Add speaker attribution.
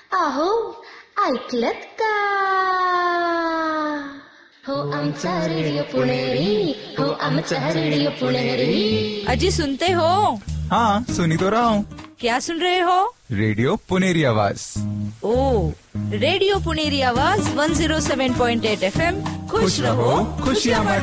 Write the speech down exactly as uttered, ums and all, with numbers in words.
Speaker 1: अहो ऐकलत का? हो आमचा रेडिओ पुणेरी, हो आमचा रेडिओ पुणेरी।
Speaker 2: अजी सुनते हो?
Speaker 3: हाँ सुनी तो रहा हूँ।
Speaker 2: क्या सुन रहे हो?
Speaker 3: रेडियो पुनेरी आवाज।
Speaker 2: ओ, रेडियो पुनेरी आवाज वन ज़ीरो सेवन पॉइंट एट एफ एम। खुश रहो, खुशियाँ